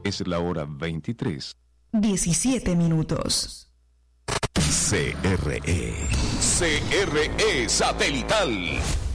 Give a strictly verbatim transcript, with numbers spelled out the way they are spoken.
Es la hora veintitrés. diecisiete minutos. C R E. C R E Satelital.